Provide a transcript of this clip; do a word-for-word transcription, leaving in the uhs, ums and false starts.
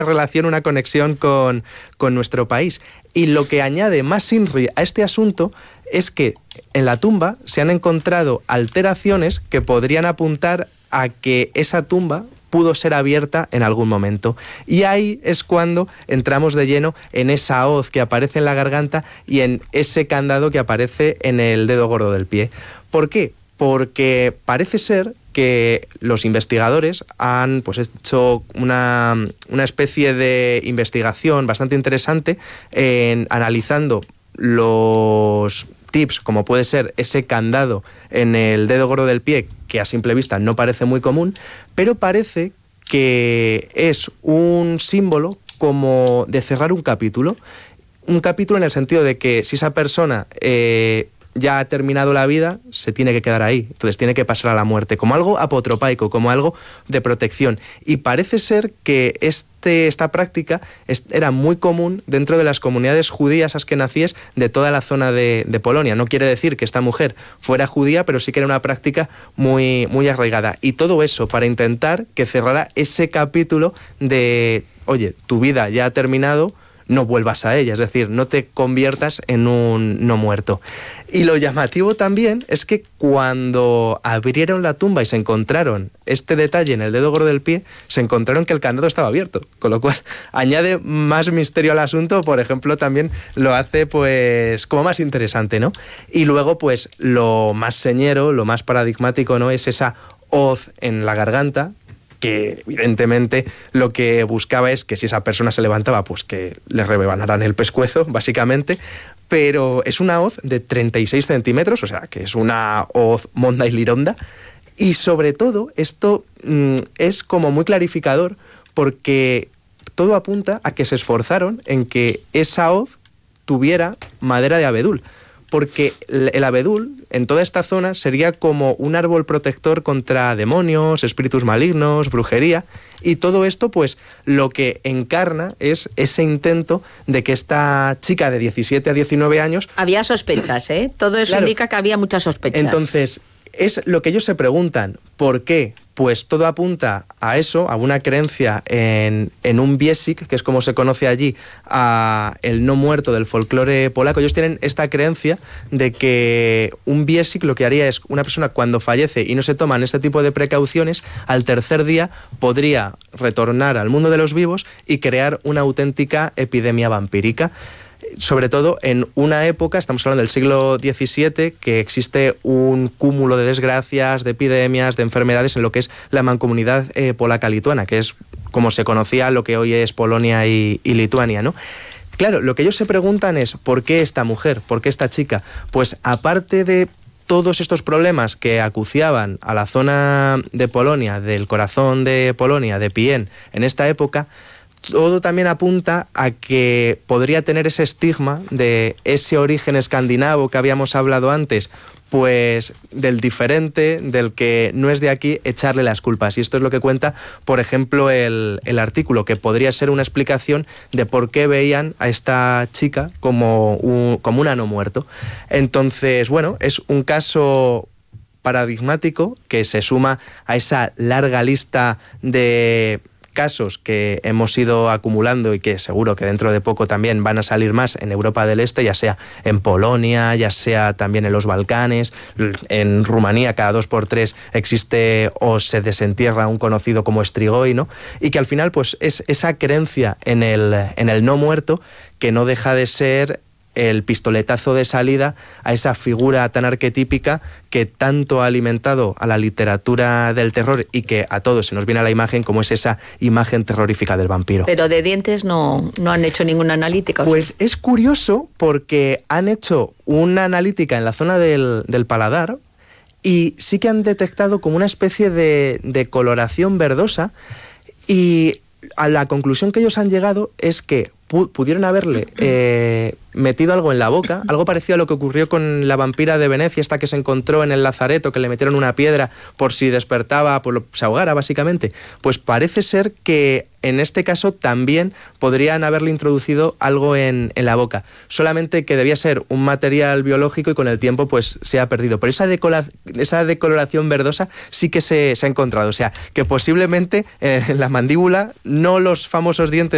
relación, una conexión con, con nuestro país. Y lo que añade más INRI a este asunto es que en la tumba se han encontrado alteraciones que podrían apuntar a que esa tumba pudo ser abierta en algún momento. Y ahí es cuando entramos de lleno en esa hoz que aparece en la garganta y en ese candado que aparece en el dedo gordo del pie. ¿Por qué? Porque parece ser que los investigadores han pues, hecho una, una especie de investigación bastante interesante en analizando los tips, como puede ser ese candado en el dedo gordo del pie, que a simple vista no parece muy común, pero parece que es un símbolo como de cerrar un capítulo. Un capítulo en el sentido de que si esa persona eh, ya ha terminado la vida, se tiene que quedar ahí. Entonces tiene que pasar a la muerte, como algo apotropaico, como algo de protección. Y parece ser que este, esta práctica es, era muy común dentro de las comunidades judías askenazíes de toda la zona de, de Polonia. No quiere decir que esta mujer fuera judía, pero sí que era una práctica muy, muy arraigada. Y todo eso para intentar que cerrara ese capítulo de, oye, tu vida ya ha terminado, no vuelvas a ella, es decir, no te conviertas en un no muerto. Y lo llamativo también es que cuando abrieron la tumba y se encontraron este detalle en el dedo gordo del pie, se encontraron que el candado estaba abierto, con lo cual añade más misterio al asunto. Por ejemplo, también lo hace pues como más interesante, ¿no? Y luego pues lo más señero, lo más paradigmático, ¿no? Es esa hoz en la garganta, que evidentemente lo que buscaba es que si esa persona se levantaba, pues que le rebanaran el pescuezo, básicamente, pero es una hoz de treinta y seis centímetros, o sea, que es una hoz monda y lironda, y sobre todo esto mmm, es como muy clarificador porque todo apunta a que se esforzaron en que esa hoz tuviera madera de abedul, porque el abedul en toda esta zona sería como un árbol protector contra demonios, espíritus malignos, brujería, y todo esto pues lo que encarna es ese intento de que esta chica de diecisiete a diecinueve años... Había sospechas, ¿eh? Todo eso claro, indica que había muchas sospechas. Entonces, es lo que ellos se preguntan, ¿por qué? Pues todo apunta a eso, a una creencia en, en un biesik, que es como se conoce allí, a el no muerto del folclore polaco. Ellos tienen esta creencia de que un biesik lo que haría es, una persona cuando fallece y no se toman este tipo de precauciones, al tercer día podría retornar al mundo de los vivos y crear una auténtica epidemia vampírica. Sobre todo en una época, estamos hablando del siglo diecisiete, que existe un cúmulo de desgracias, de epidemias, de enfermedades en lo que es la mancomunidad eh, polaca-lituana, que es como se conocía lo que hoy es Polonia y, y Lituania, ¿no? Claro, lo que ellos se preguntan es ¿por qué esta mujer? ¿Por qué esta chica? Pues aparte de todos estos problemas que acuciaban a la zona de Polonia, del corazón de Polonia, de Pień, en esta época, todo también apunta a que podría tener ese estigma de ese origen escandinavo que habíamos hablado antes, pues del diferente, del que no es de aquí, echarle las culpas. Y esto es lo que cuenta, por ejemplo, el, el artículo, que podría ser una explicación de por qué veían a esta chica como, un, como un ano muerto. Entonces, bueno, es un caso paradigmático que se suma a esa larga lista de casos que hemos ido acumulando y que seguro que dentro de poco también van a salir más en Europa del Este, ya sea en Polonia, ya sea también en los Balcanes, en Rumanía cada dos por tres existe o se desentierra un conocido como Strigoi, ¿no? Y que al final pues es esa creencia en el, en el no muerto que no deja de ser el pistoletazo de salida a esa figura tan arquetípica que tanto ha alimentado a la literatura del terror y que a todos se nos viene a la imagen como es esa imagen terrorífica del vampiro. Pero de dientes no, no han hecho ninguna analítica. Pues es curioso porque han hecho una analítica en la zona del, del paladar y sí que han detectado como una especie de, de coloración verdosa, y a la conclusión que ellos han llegado es que pu- pudieron haberle eh, metido algo en la boca, algo parecido a lo que ocurrió con la vampira de Venecia, esta que se encontró en el lazareto, que le metieron una piedra por si despertaba, pues se ahogara básicamente. Pues parece ser que en este caso también podrían haberle introducido algo en, en la boca, solamente que debía ser un material biológico y con el tiempo pues se ha perdido. Pero esa, decola, esa decoloración verdosa sí que se, se ha encontrado, o sea que posiblemente eh, en la mandíbula no los famosos dientes